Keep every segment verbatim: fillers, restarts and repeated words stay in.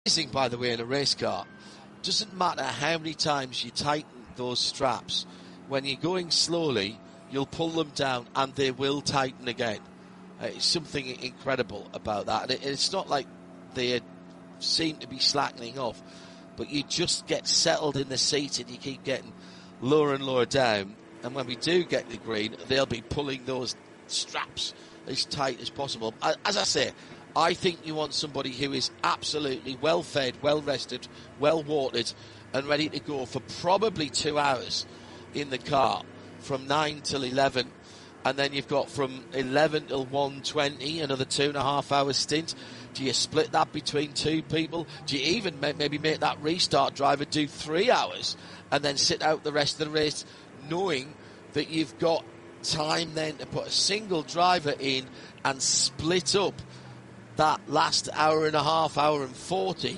Amazing, by the way, in a race car. Doesn't matter how many times you tighten those straps. When you're going slowly, you'll pull them down and they will tighten again. Uh, it's something incredible about that. And it, it's not like they seem to be slackening off, but you just get settled in the seat and you keep getting lower and lower down. And when we do get the green, they'll be pulling those straps as tight as possible. As I say, I think you want somebody who is absolutely well-fed, well-rested, well-watered, and ready to go for probably two hours in the car, from nine till eleven. And then you've got from eleven till one twenty, another two and a half hour stint. Do you split that between two people? Do you even maybe make that restart driver do three hours and then sit out the rest of the race, knowing that you've got time then to put a single driver in and split up that last hour and a half, hour and forty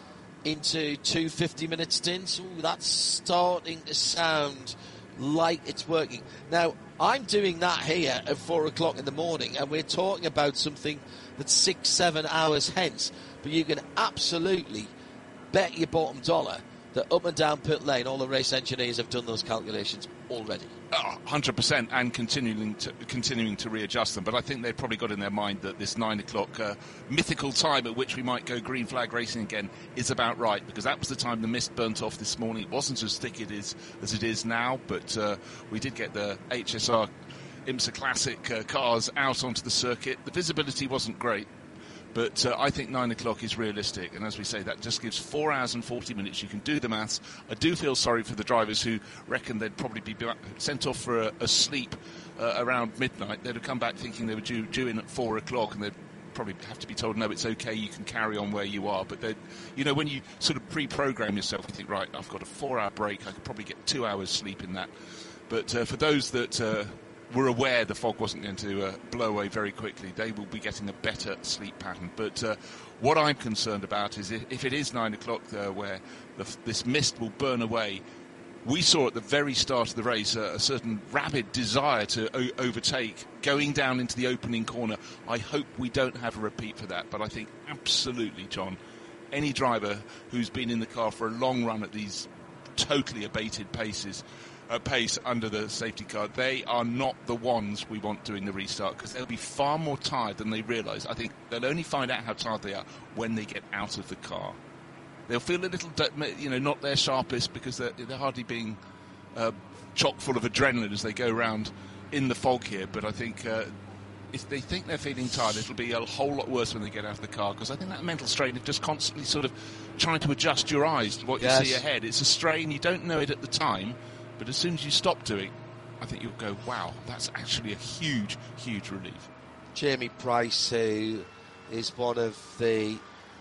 into two fifty-minute stints? Ooh, that's starting to sound like it's working. Now, I'm doing that here at four o'clock in the morning, and we're talking about something that's six, seven hours hence. But you can absolutely bet your bottom dollar that up and down pit lane, all the race engineers have done those calculations already. Oh, one hundred percent, and continuing to continuing to readjust them. But I think they've probably got in their mind that this nine o'clock uh, mythical time at which we might go green flag racing again is about right, because that was the time the mist burnt off this morning. It wasn't as thick it is as it is now, but uh, we did get the H S R IMSA Classic uh, cars out onto the circuit. The visibility wasn't great, but uh, I think nine o'clock is realistic, and as we say, that just gives four hours and forty minutes. You can do the maths. I do feel sorry for the drivers who reckon they'd probably be sent off for a, a sleep uh, around midnight. They'd have come back thinking they were due, due in at four o'clock, and they'd probably have to be told, no, it's okay, you can carry on where you are. But, you know, when you sort of pre-program yourself, you think, right, I've got a four-hour break, I could probably get two hours sleep in that. But uh, for those that... Uh, were aware the fog wasn't going to uh, blow away very quickly, they will be getting a better sleep pattern. But uh, what I'm concerned about is if, if it is nine o'clock uh, where the, this mist will burn away, we saw at the very start of the race uh, a certain rabid desire to o- overtake going down into the opening corner. I hope we don't have a repeat for that, but I think absolutely, John, any driver who's been in the car for a long run at these totally abated paces, Uh, pace under the safety car, they are not the ones we want doing the restart, because they'll be far more tired than they realise. I think they'll only find out how tired they are when they get out of the car. They'll feel a little, you know, not their sharpest, because they're, they're hardly being uh, chock full of adrenaline as they go around in the fog here. But I think uh, if they think they're feeling tired, it'll be a whole lot worse when they get out of the car, because I think that mental strain of just constantly sort of trying to adjust your eyes to what you yes. see ahead. It's a strain, you don't know it at the time, but as soon as you stop doing, I think you'll go, wow, that's actually a huge, huge relief. Jamie Price, who is one of the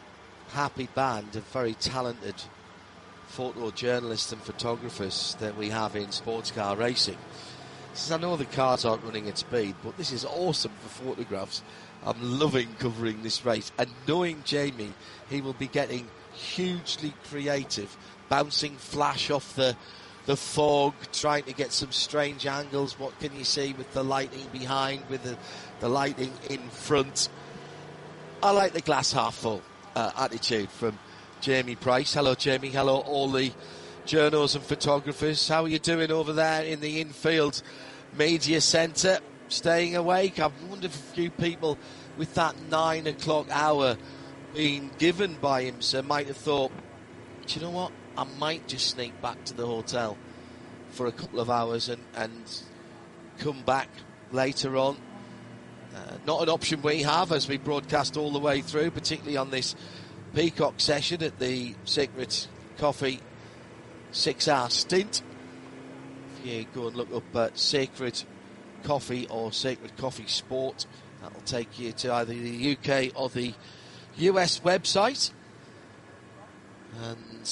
happy band of very talented photojournalists and photographers that we have in sports car racing, says, I know the cars aren't running at speed, but this is awesome for photographs. I'm loving covering this race. And knowing Jamie, he will be getting hugely creative, bouncing flash off the the fog, trying to get some strange angles. What can you see with the lighting behind, with the, the lighting in front? I like the glass half full uh, attitude from Jamie Price. Hello, Jamie. Hello, all the journos and photographers. How are you doing over there in the infield media centre? Staying awake? I wonder if a few people with that nine o'clock hour being given by IMSA might have thought, do you know what? I might just sneak back to the hotel for a couple of hours and, and come back later on. Uh, not an option we have as we broadcast all the way through, particularly on this Peacock session at the Sacred Coffee six-hour stint. If you go and look up at Sacred Coffee or Sacred Coffee Sport, that'll take you to either the U K or the U S website. And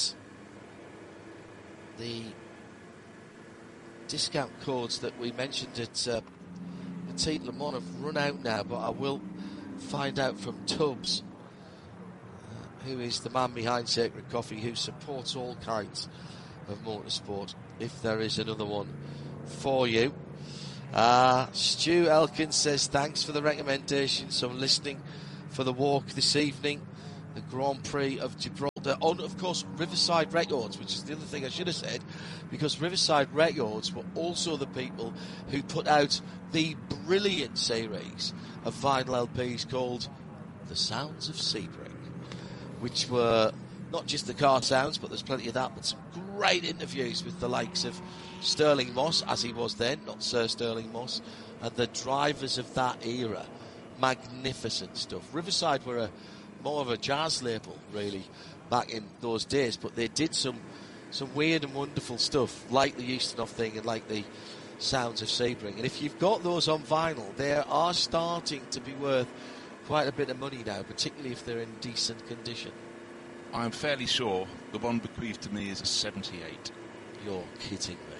the discount codes that we mentioned at uh, Petit Le Mans have run out now, but I will find out from Tubbs, uh, who is the man behind Sacred Coffee, who supports all kinds of motorsport, if there is another one for you. Uh, Stu Elkins says, thanks for the recommendation. So I'm listening for the walk this evening. the Grand Prix of Gibraltar on, of course, Riverside Records, which is the other thing I should have said, because Riverside Records were also the people who put out the brilliant series of vinyl L Ps called The Sounds of Sebring, which were not just the car sounds, but there's plenty of that, but some great interviews with the likes of Sterling Moss, as he was then, not Sir Sterling Moss, and the drivers of that era. Magnificent stuff. Riverside were a more of a jazz label, really, back in those days, but they did some some weird and wonderful stuff, like the Ustinov thing and like the Sounds of Sebring. And if you've got those on vinyl, they are starting to be worth quite a bit of money now, particularly if they're in decent condition. I'm fairly sure the one bequeathed to me is a seventy-eight. You're kidding me.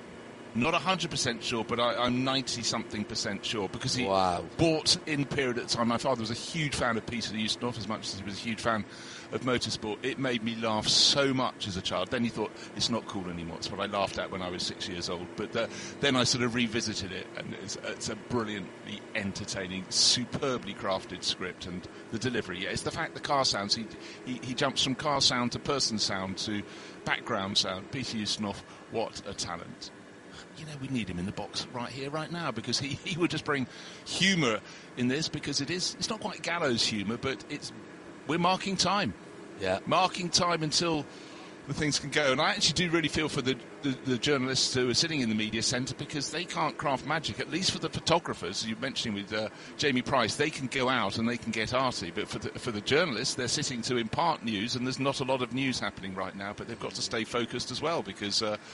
Not one hundred percent sure, but I, I'm ninety-something percent sure, because he wow. bought in period at the time. My father was a huge fan of Peter Ustinov, as much as he was a huge fan of motorsport. It made me laugh so much as a child. Then he thought, it's not cool anymore. It's what I laughed at when I was six years old. But uh, then I sort of revisited it, and it's, it's a brilliantly entertaining, superbly crafted script, and the delivery. Yeah, it's the fact the car sounds, he, he, he jumps from car sound to person sound to background sound. Peter Ustinov, what a talent. You know, we need him in the box right here, right now, because he, he would just bring humour in this, because it is, it's not quite gallows humour, but it's, we're marking time. Yeah. Marking time until the things can go. And I actually do really feel for the, the, the journalists who are sitting in the media centre, because they can't craft magic, at least for the photographers. You're mentioning with uh, Jamie Price, they can go out and they can get arty, but for the, for the journalists, they're sitting to impart news, and there's not a lot of news happening right now, but they've got to stay focused as well, because Uh,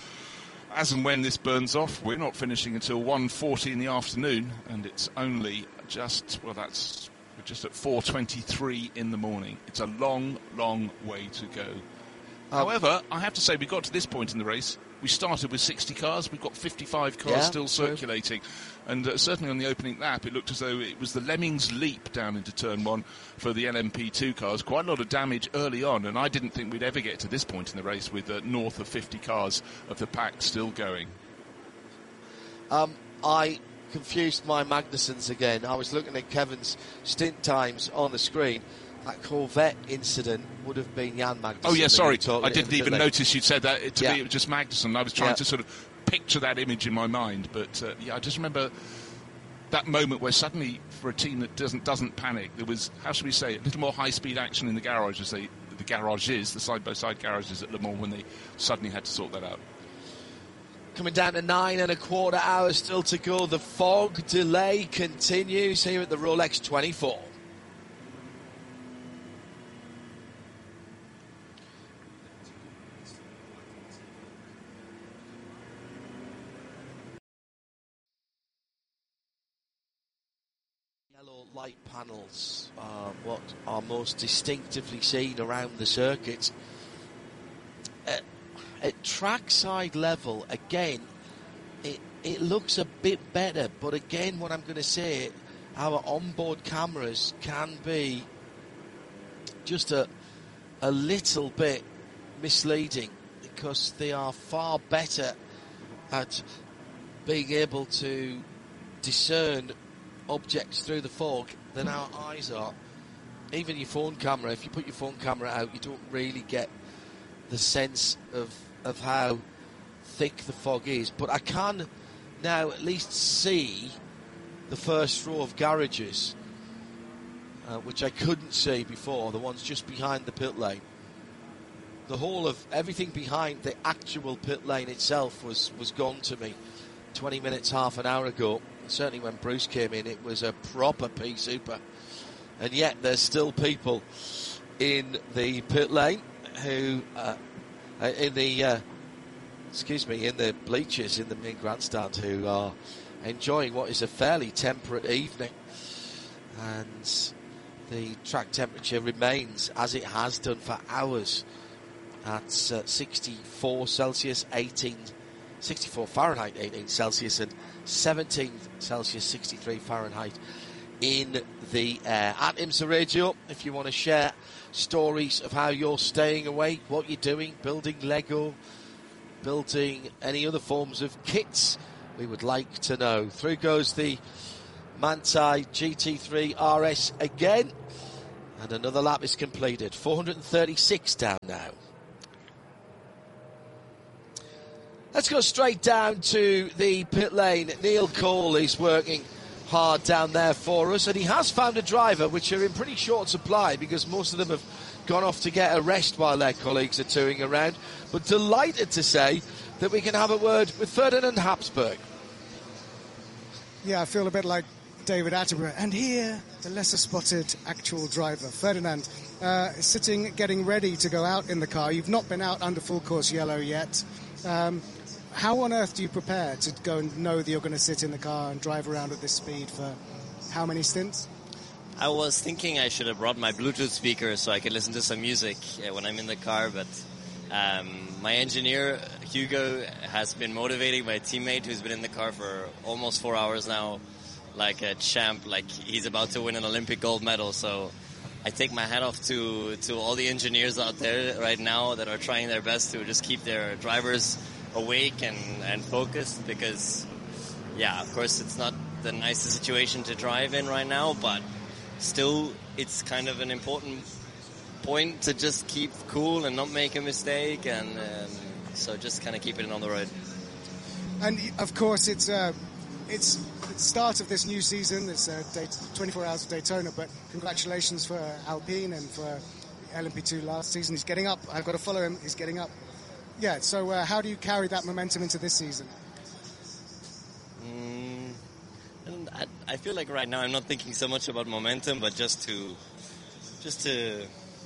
as and when this burns off, we're not finishing until one forty in the afternoon, and it's only just, well, that's, we're just at four twenty-three in the morning. It's a long, long way to go. Um, However, I have to say, we got to this point in the race. We started with sixty cars. We've got fifty-five cars yeah, still circulating. True. And uh, certainly on the opening lap, it looked as though it was the Lemmings leap down into turn one for the L M P two cars. Quite a lot of damage early on, and I didn't think we'd ever get to this point in the race with uh, north of fifty cars of the pack still going. Um, I confused my Magnussens again. I was looking at Kevin's stint times on the screen. That Corvette incident would have been Jan Magnussen. Oh, yeah, sorry. I didn't even notice you'd said that. To yeah. me, it was just Magnussen. I was trying yeah. to sort of picture that image in my mind. But, uh, yeah, I just remember that moment where suddenly, for a team that doesn't doesn't panic, there was, how should we say, a little more high-speed action in the garage, as they, the garages, the side-by-side garages at Le Mans, when they suddenly had to sort that out. Coming down to nine and a quarter hours still to go. The fog delay continues here at the Rolex twenty-four. Light panels are what are most distinctively seen around the circuit. At, at trackside level, again, it, it looks a bit better, but again, what I'm going to say, our onboard cameras can be just a, a little bit misleading, because they are far better at being able to discern objects through the fog than our eyes are. Even your phone camera, if you put your phone camera out, you don't really get the sense of of how thick the fog is. But I can now at least see the first row of garages, uh, which I couldn't see before, the ones just behind the pit lane. The whole of everything behind the actual pit lane itself was, was gone to me twenty minutes, half an hour ago. Certainly when Bruce came in, it was a proper pea super. And yet there's still people in the pit lane who, uh, in the, uh, excuse me, in the bleachers in the main grandstand, who are enjoying what is a fairly temperate evening. And the track temperature remains, as it has done for hours, at uh, sixty-four Celsius, eighteen, sixty-four Fahrenheit, eighteen Celsius, and seventeen Celsius, sixty-three Fahrenheit in the air. At IMSA Radio, if you want to share stories of how you're staying awake, what you're doing, building Lego, building any other forms of kits, we would like to know. Through goes the Manthey G T three R S again, And another lap is completed. four hundred thirty-six down now. Let's go straight down to the pit lane. Neil Cole is working hard down there for us, and he has found a driver which are in pretty short supply because most of them have gone off to get a rest while their colleagues are touring around. But delighted to say that we can have a word with Ferdinand Habsburg. Yeah, I feel a bit like David Attenborough. And here, the lesser-spotted actual driver, Ferdinand, uh, is sitting, getting ready to go out in the car. You've not been out under full course yellow yet. Um, how on earth do you prepare to go and know that you're going to sit in the car and drive around at this speed for how many stints? I was thinking I should have brought my Bluetooth speaker so I could listen to some music uh, when I'm in the car, but um, my engineer, Hugo, has been motivating my teammate who's been in the car for almost four hours now, like a champ, like he's about to win an Olympic gold medal. So I take my hat off to, to all the engineers out there right now that are trying their best to just keep their drivers awake and, and focused, because, yeah, of course it's not the nicest situation to drive in right now, but still it's kind of an important point to just keep cool and not make a mistake, and um, so just kind of keep it on the road. And of course it's uh, it's the start of this new season. It's uh, twenty-four hours of Daytona, but congratulations for Alpine and for L M P two last season. He's getting up. I've got to follow him. He's getting up. Yeah, so uh, how do you carry that momentum into this season? Mm, and I, I feel like right now I'm not thinking so much about momentum, but just to just to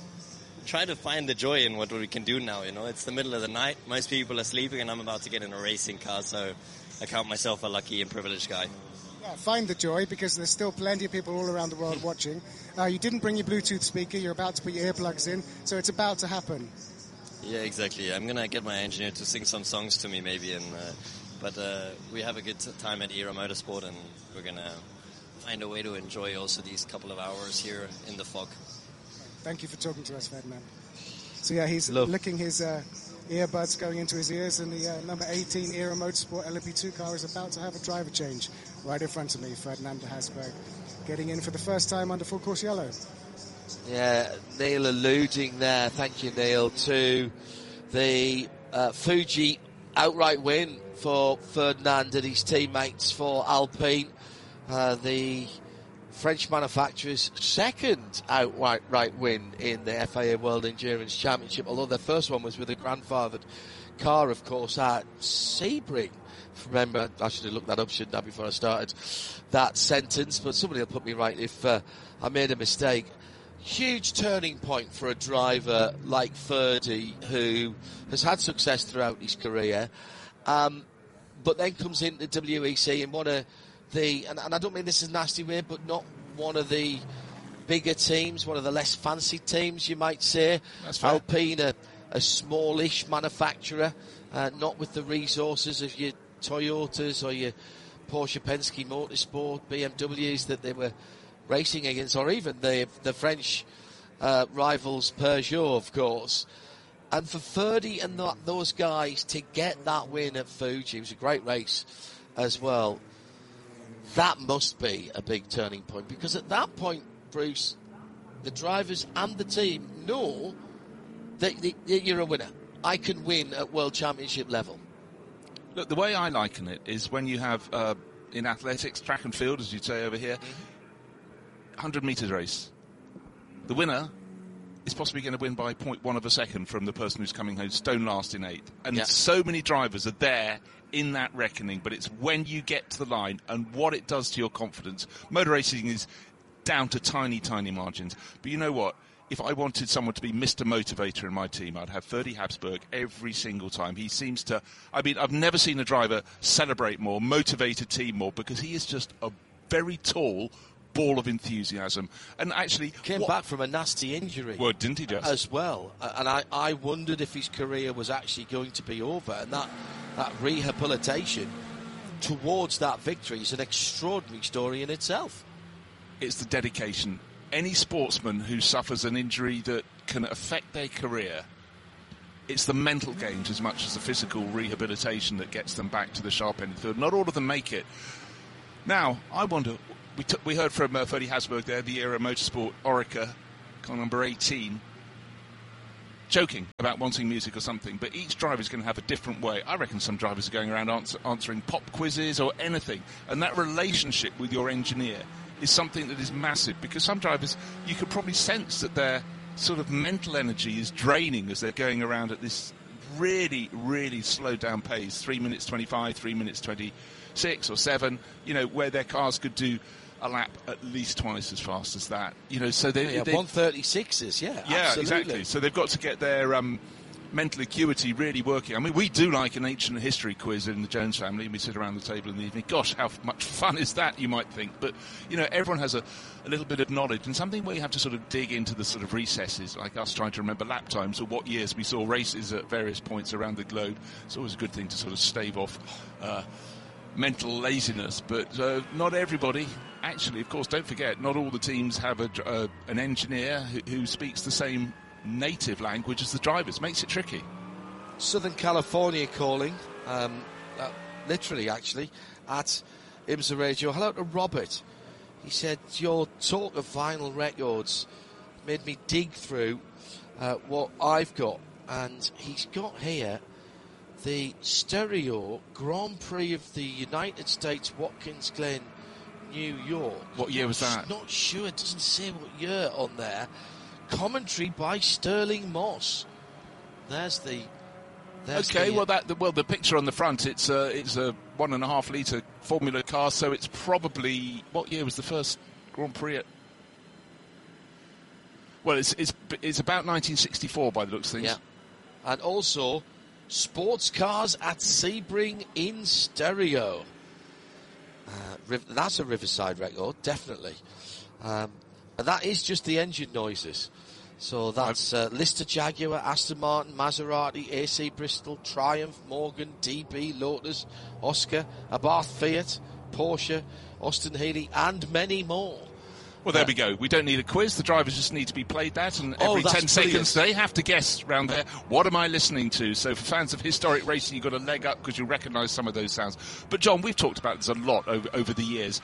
try to find the joy in what we can do now. You know, it's the middle of the night. Most people are sleeping, and I'm about to get in a racing car, so I count myself a lucky and privileged guy. Yeah, find the joy, because there's still plenty of people all around the world watching. Uh, you didn't bring your Bluetooth speaker. You're about to put your earplugs in, so it's about to happen. Yeah, exactly. I'm going to get my engineer to sing some songs to me maybe, and uh, but uh, we have a good time at Era Motorsport, and we're going to find a way to enjoy also these couple of hours here in the fog. Thank you for talking to us, Ferdinand. So yeah, he's Love. licking his uh, earbuds going into his ears, and the uh, number eighteen Era Motorsport L M P two car is about to have a driver change right in front of me. Ferdinand Habsburg getting in for the first time under full course yellow. Yeah, Neil alluding there, thank you Neil, to the uh, Fuji outright win for Ferdinand and his teammates for Alpine. Uh, the French manufacturer's second outright right win in the F I A World Endurance Championship, although their first one was with a grandfathered car, of course, at Sebring. Remember, I should have looked that up, shouldn't I, before I started that sentence, but somebody will put me right if uh, I made a mistake. Huge turning point for a driver like Ferdy, who has had success throughout his career, um, but then comes into W E C in one of the, and, and I don't mean this is a nasty way, but not one of the bigger teams, one of the less fancy teams, you might say. That's fair. Alpine, a, a smallish manufacturer, uh, not with the resources of your Toyotas or your Porsche Penske Motorsport, B M Ws that they were racing against, or even the the French uh, rivals Peugeot, of course. And for Ferdy and the, those guys to get that win at Fuji, it was a great race as well. That must be a big turning point, because at that point, Bruce, the drivers and the team know that, that you're a winner. I can win at World Championship level. Look, the way I liken it is when you have, uh, in athletics, track and field, as you'd say over here, mm-hmm. one hundred metres race. The winner is possibly going to win by zero point one of a second from the person who's coming home stone last in eighth. And yeah. so many drivers are there in that reckoning, but it's when you get to the line and what it does to your confidence. Motor racing is down to tiny, tiny margins. But you know what? If I wanted someone to be Mister Motivator in my team, I'd have Ferdy Habsburg every single time. He seems to... I mean, I've never seen a driver celebrate more, motivate a team more, because he is just a very tall ball of enthusiasm. And actually... Came what, back from a nasty injury. Well, didn't he just? As well. And I, I wondered if his career was actually going to be over. And that, that rehabilitation towards that victory is an extraordinary story in itself. It's the dedication. Any sportsman who suffers an injury that can affect their career, it's the mental games as much as the physical rehabilitation that gets them back to the sharp end of the field. Not all of them make it. Now, I wonder, we, t- we heard from uh, Ferdy Habsburg there, the Era Motorsport Orica. car number eighteen, joking about wanting music or something, but each driver is going to have a different way. I reckon some drivers are going around answer, answering pop quizzes or anything, and that relationship with your engineer is something that is massive, because some drivers, you could probably sense that their sort of mental energy is draining as they're going around at this really, really slowed down pace, three minutes twenty-five, three minutes twenty-six or seven, you know, where their cars could do a lap at least twice as fast as that, you know. So they, yeah, they one thirty-sixes, yeah, yeah, absolutely. exactly. So they've got to get their um, mental acuity really working. I mean, we do like an ancient history quiz in the Jones family, and we sit around the table in the evening. Gosh, how much fun is that, you might think. But, you know, everyone has a, a little bit of knowledge, and something where you have to sort of dig into the sort of recesses, like us trying to remember lap times or what years we saw races at various points around the globe. It's always a good thing to sort of stave off uh, mental laziness, but uh, not everybody. Actually, of course, don't forget, not all the teams have a, uh, an engineer who, who speaks the same native language as the drivers. Makes it tricky. Southern California calling, um, uh, literally, actually, at IMSA Radio. Hello to Robert. He said, your talk of vinyl records made me dig through uh, what I've got. And he's got here the stereo Grand Prix of the United States, Watkins Glen, New York. What year was that? Not sure. It doesn't say what year on there. Commentary by Sterling Moss. There's the. There's okay, the, well that the, well the picture on the front, it's a it's a one and a half litre Formula car, so it's probably, what year was the first Grand Prix at? Well, it's it's it's about nineteen sixty-four by the looks of things. Yeah, and also sports cars at Sebring in stereo. Uh, that's a Riverside record, definitely. Um, and that is just the engine noises. So that's uh, Lister Jaguar, Aston Martin, Maserati, A C Bristol, Triumph, Morgan, D B, Lotus, Oscar, Abarth Fiat, Porsche, Austin Healey, and many more. Well, there uh, we go. We don't need a quiz. The drivers just need to be played that, and oh, every ten brilliant. seconds they have to guess round there, what am I listening to? So for fans of historic racing, you've got a leg up because you recognise some of those sounds. But, John, we've talked about this a lot over, over the years.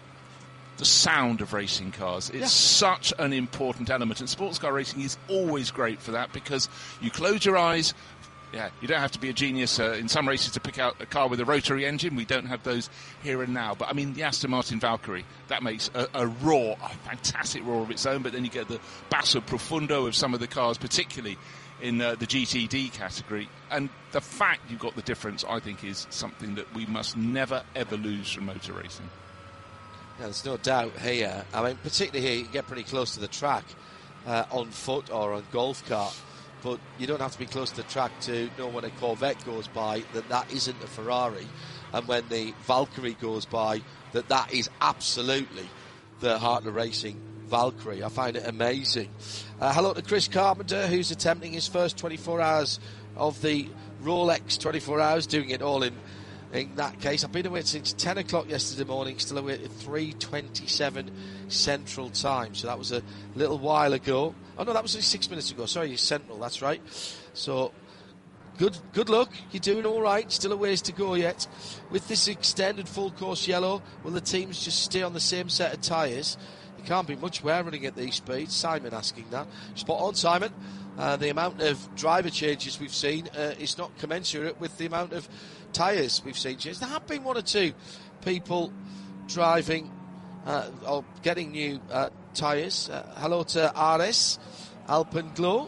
The sound of racing cars. It's yeah. such an important element, and sports car racing is always great for that, because you close your eyes. Yeah, you don't have to be a genius uh, in some races to pick out a car with a rotary engine. We don't have those here and now. But, I mean, the Aston Martin Valkyrie, that makes a, a roar, a fantastic roar of its own. But then you get the basso profundo of some of the cars, particularly in uh, the G T D category. And the fact you've got the difference, I think, is something that we must never, ever lose from motor racing. Yeah, there's no doubt here. I mean, particularly here, you get pretty close to the track uh, on foot or on golf cart. But you don't have to be close to the track to know when a Corvette goes by that that isn't a Ferrari, and when the Valkyrie goes by that that is absolutely the Hartler Racing Valkyrie. I find it amazing. Uh, hello to Chris Carpenter, who's attempting his first twenty-four hours of the Rolex twenty-four hours, doing it all in in that case. I've been awake since ten o'clock yesterday morning, still awake at three twenty-seven Central Time. So that was a little while ago. Oh, no, that was only six minutes ago. Sorry, Central, that's right. So, good good luck. You're doing all right. Still a ways to go yet. With this extended full course yellow, will the teams just stay on the same set of tyres? There can't be much wear running at these speeds. Simon asking that. Spot on, Simon. Uh, the amount of driver changes we've seen uh, is not commensurate with the amount of tyres we've seen change. There have been one or two people driving uh, or getting new uh, tyres. Uh, hello to R S, Alpenglow.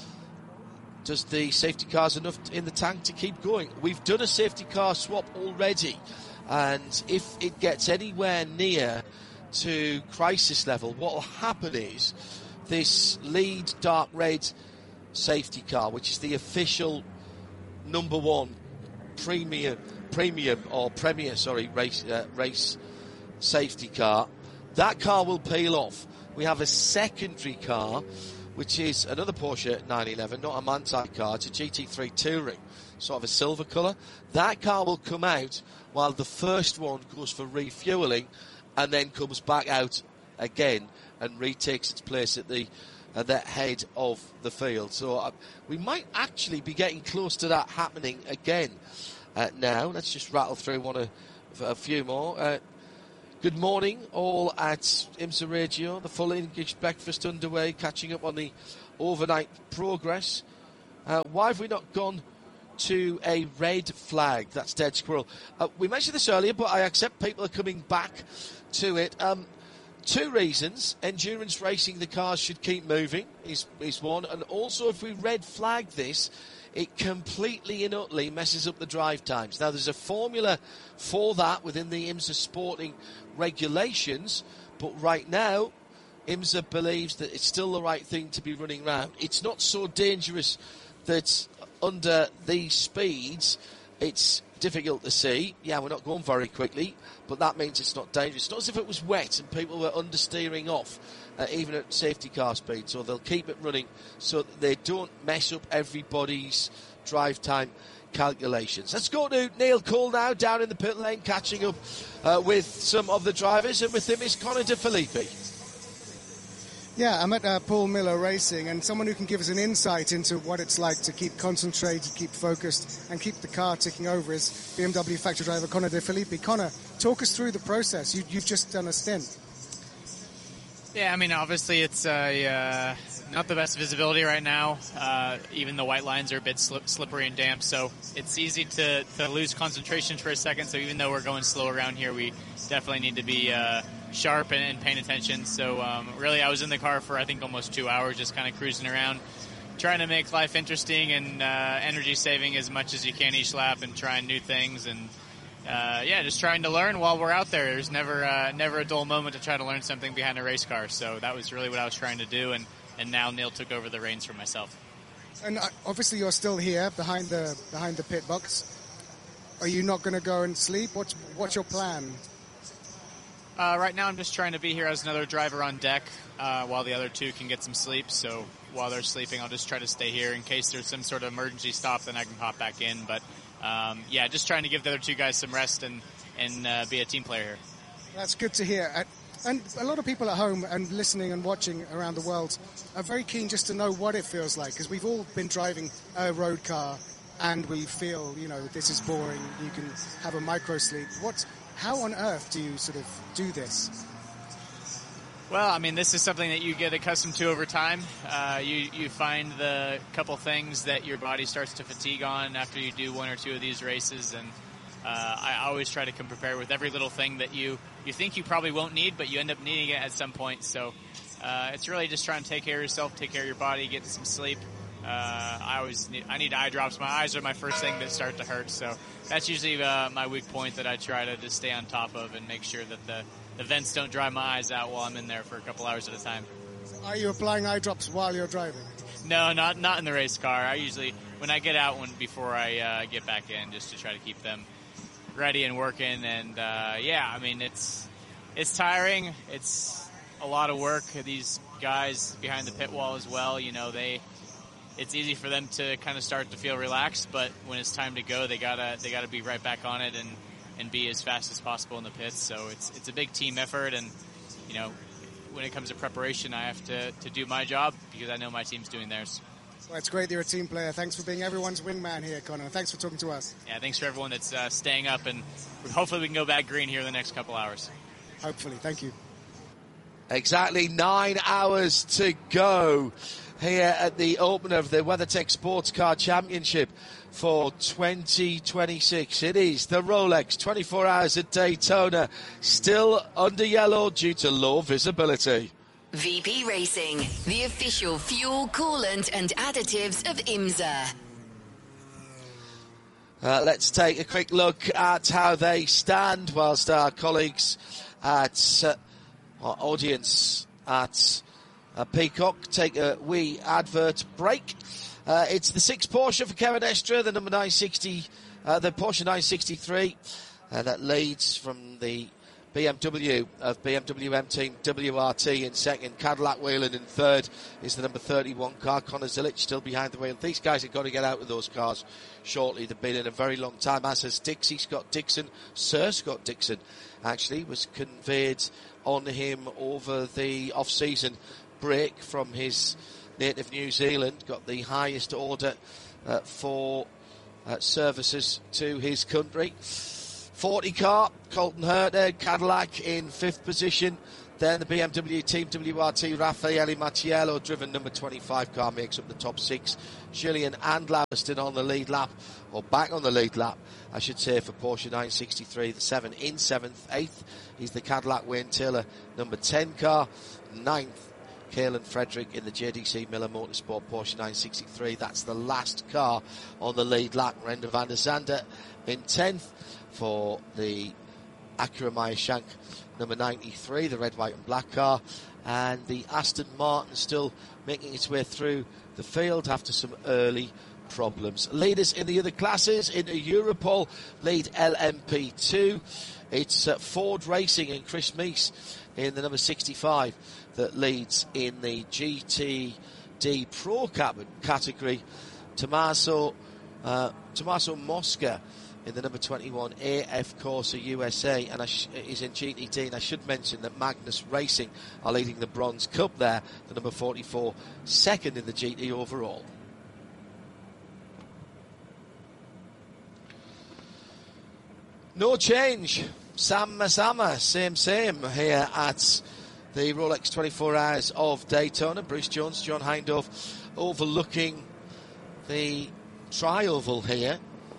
Does the safety cars enough in the tank to keep going? We've done a safety car swap already, and if it gets anywhere near to crisis level, what will happen is this lead dark red safety car, which is the official number one premium, premium or premier, sorry, race uh, race safety car, that car will peel off. We have a secondary car, which is another Porsche nine eleven, not a Manthey car. It's a G T three Touring, sort of a silver colour. That car will come out while the first one goes for refuelling, and then comes back out again and retakes its place at the at the head of the field. So uh, we might actually be getting close to that happening again uh, now. Let's just rattle through one of, a few more. Uh, Good morning, all at IMSA Radio. The full English breakfast underway, catching up on the overnight progress. Uh, why have we not gone to a red flag? That's dead squirrel. Uh, we mentioned this earlier, but I accept people are coming back to it. Um, two reasons. Endurance racing, the cars should keep moving, is, is one. And also, if we red flag this, it completely and utterly messes up the drive times. Now, there's a formula for that within the IMSA sporting regulations, but right now, IMSA believes that it's still the right thing to be running round. It's not so dangerous that under these speeds, it's difficult to see. Yeah, we're not going very quickly, but that means it's not dangerous. It's not as if it was wet and people were understeering off, uh, even at safety car speed. So they'll keep it running so that they don't mess up everybody's drive time calculations. Let's go to Neil Cole now, down in the pit lane, catching up uh, with some of the drivers, and with him is Connor De Filippi. Yeah, I'm at uh, Paul Miller Racing, and someone who can give us an insight into what it's like to keep concentrated, keep focused, and keep the car ticking over is B M W factory driver Connor De Filippi. Connor, talk us through the process. You, you've just done a stint. Yeah, I mean, obviously it's uh, uh, not the best visibility right now. Uh, even the white lines are a bit slip, slippery and damp, so it's easy to, to lose concentration for a second. So even though we're going slow around here, we definitely need to be uh, sharp and, and paying attention. So um, really, I was in the car for, I think, almost two hours, just kind of cruising around, trying to make life interesting and uh, energy saving as much as you can each lap, and trying new things, and Uh, yeah, just trying to learn while we're out there. There's never uh, never a dull moment to try to learn something behind a race car. So that was really what I was trying to do, and, and now Neil took over the reins for myself. And uh, obviously you're still here behind the behind the pit box. Are you not going to go and sleep? What's what's your plan? Uh, right now I'm just trying to be here as another driver on deck uh, while the other two can get some sleep. So while they're sleeping, I'll just try to stay here in case there's some sort of emergency stop, then I can hop back in. But Um, yeah, just trying to give the other two guys some rest and, and uh, be a team player here. That's good to hear. And a lot of people at home and listening and watching around the world are very keen just to know what it feels like, because we've all been driving a road car and we feel, you know, this is boring, you can have a micro sleep. What, how on earth do you sort of do this? Well, I mean, this is something that you get accustomed to over time. Uh, you, you find the couple things that your body starts to fatigue on after you do one or two of these races, and uh, I always try to come prepared with every little thing that you, you think you probably won't need, but you end up needing it at some point. So uh, it's really just trying to take care of yourself, take care of your body, get some sleep. Uh, I always need, I need eye drops. My eyes are my first thing that start to hurt, so that's usually uh, my weak point that I try to just stay on top of and make sure that the The vents don't dry my eyes out while I'm in there for a couple hours at a time. Are you applying eye drops while you're driving? No, not not in the race car. I usually, when I get out, when before I uh, get back in, just to try to keep them ready and working. And uh, yeah, I mean, it's it's tiring. It's a lot of work. These guys behind the pit wall as well, you know, they it's easy for them to kind of start to feel relaxed, but when it's time to go, they gotta they gotta be right back on it and. and be as fast as possible in the pits. So it's it's a big team effort, and you know, when it comes to preparation, I have to, to do my job because I know my team's doing theirs. Well, it's great that you're a team player. Thanks for being everyone's wingman here, Connor. Thanks for talking to us. Yeah, thanks for everyone that's uh, staying up, and hopefully we can go back green here in the next couple hours. Hopefully. Thank you. Exactly nine hours to go here at the opener of the WeatherTech Sports Car Championship for twenty twenty-six. It is the Rolex twenty-four Hours at Daytona, still under yellow due to low visibility. V P Racing, the official fuel, coolant and additives of IMSA. Uh, let's take a quick look at how they stand whilst our colleagues at uh, our audience at uh, Peacock take a wee advert break. Uh, it's the six Porsche for Kevin Estre, the number nine sixty, uh, the Porsche nine sixty-three, uh, that leads from the B M W of B M W M Team W R T in second. Cadillac Whelen in third is the number thirty-one car. Connor Zilic still behind the wheel. These guys have got to get out with those cars shortly. They've been in a very long time, as has Dixie Scott Dixon. Sir Scott Dixon, actually, was conveyed on him over the off-season break from his native New Zealand. Got the highest order uh, for uh, services to his country. forty car, Colton Herter, Cadillac in fifth position. Then the B M W Team W R T, Raffaele Mattiello, driven number twenty-five car, makes up the top six. Gillian and Laverston on the lead lap, or back on the lead lap, I should say, for Porsche nine sixty-three. The seven in seventh. Eighth is the Cadillac Wayne Taylor number ten car. Ninth, Caelan Frederick in the J D C Miller Motorsport Porsche nine sixty-three. That's the last car on the lead lap. Renda van der Zande in tenth for the Acura Meyer-Shank number ninety-three, the red, white and black car. And the Aston Martin still making its way through the field after some early problems. Leaders in the other classes, in Europol, lead L M P two. It's uh, Ford Racing and Chris Meese in the number sixty-five that leads in the G T D Pro category. Tommaso, uh, Tommaso Mosca in the number twenty-one A F Corsa U S A, and I sh- is in G T D. And I should mention that Magnus Racing are leading the Bronze Cup there, the number forty-four, second in the G T overall. No change. Sama Sama, same same here at the Rolex twenty-four Hours of Daytona. Bruce Jones, John Hindhaugh overlooking the tri-oval here.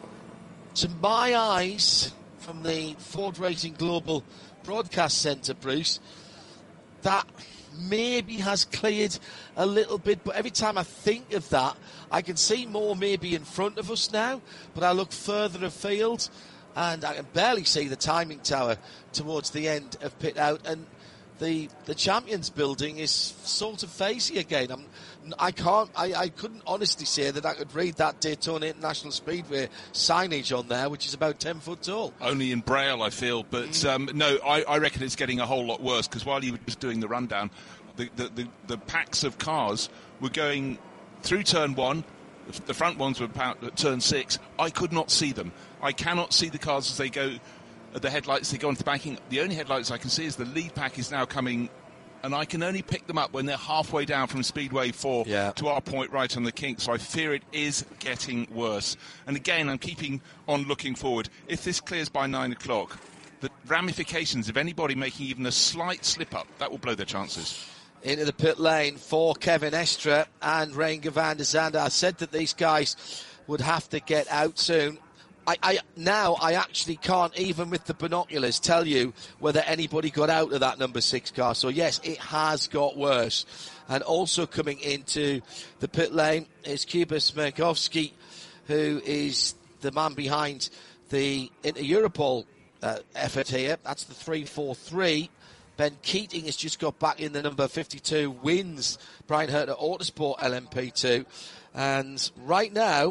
To my eyes, from the Ford Racing Global Broadcast Centre, Bruce, that maybe has cleared a little bit, but every time I think of that, I can see more maybe in front of us now, but I look further afield and I can barely see the timing tower towards the end of pit out, and the the Champions building is sort of phasey again. I'm, I can't, I, I couldn't honestly say that I could read that Daytona International Speedway signage on there, which is about ten foot tall. Only in Braille, I feel, but mm. um, no, I, I reckon it's getting a whole lot worse, because while you were just doing the rundown, the, the, the, the packs of cars were going through turn one. The front ones were about at turn six. I could not see them. I cannot see the cars as they go, the headlights, they go into the banking. The only headlights I can see is the lead pack is now coming, and I can only pick them up when they're halfway down from Speedway four yeah. to our point right on the kink. So I fear it is getting worse. And again, I'm keeping on looking forward. If this clears by nine o'clock, the ramifications of anybody making even a slight slip-up, that will blow their chances. Into the pit lane for Kevin Estre and Renger van der Zande. I said that these guys would have to get out soon. I, I now I actually can't, even with the binoculars, tell you whether anybody got out of that number six car. So yes, it has got worse. And also coming into the pit lane is Kuba Smirkovsky, who is the man behind the Inter-Europol uh, effort here. That's the three four three. Ben Keating has just got back in the number fifty-two, wins Brian Herter Autosport L M P two. And right now,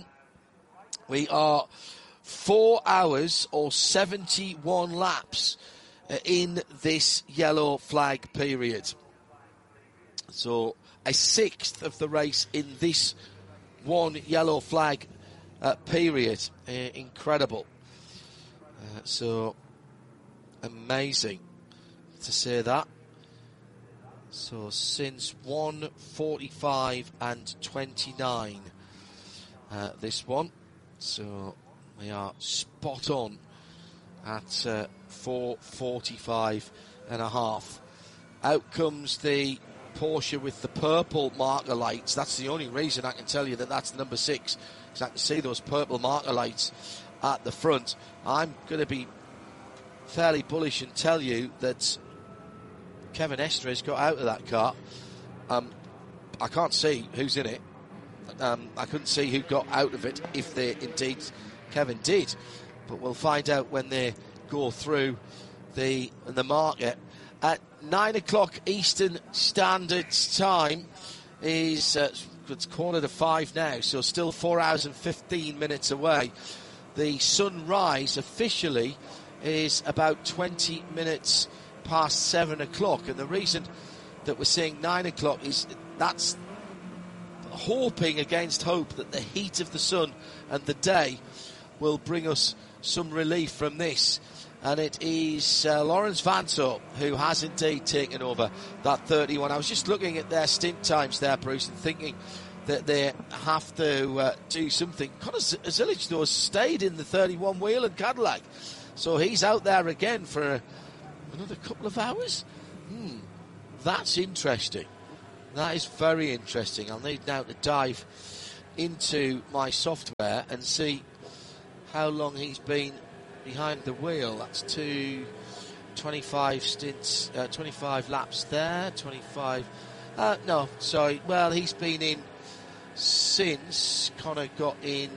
we are four hours or seventy-one laps uh, in this yellow flag period. So a sixth of the race in this one yellow flag uh, period. Uh, incredible. Uh, so amazing to say that. So since one forty-five and twenty-nine, uh, this one. So we are spot on at uh, four forty-five and a half. Out comes the Porsche with the purple marker lights. That's the only reason I can tell you that that's number six, because I can see those purple marker lights at the front. I'm going to be fairly bullish and tell you that Kevin Estre has got out of that car. Um, I can't see who's in it. Um, I couldn't see who got out of it, if they indeed Kevin did, but we'll find out when they go through the the market. At nine o'clock Eastern Standard Time is uh, it's quarter to five now, so still four hours and fifteen minutes away. The sunrise officially is about twenty minutes past seven o'clock, and the reason that we're saying nine o'clock is that's hoping against hope that the heat of the sun and the day will bring us some relief from this. And it is uh, Lawrence Vanthoor who has indeed taken over that thirty-one. I was just looking at their stint times there, Bruce, and thinking that they have to uh, do something. Conor Zilich, though, has stayed in the thirty-one wheel and Cadillac. So he's out there again for a, another couple of hours. Hmm, that's interesting. That is very interesting. I'll need now to dive into my software and see how long he's been behind the wheel. That's two, twenty-five stints, uh, twenty-five laps there, twenty-five. Uh, no, sorry. Well, he's been in since Connor got in